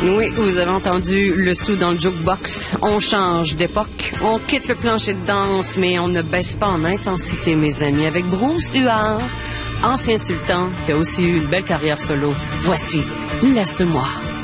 Oui, vous avez entendu le sou dans le jukebox. On change d'époque. On quitte le plancher de danse, mais on ne baisse pas en intensité, mes amis. Avec Bruce Huard, ancien sultan, qui a aussi eu une belle carrière solo. Voici Laisse-moi.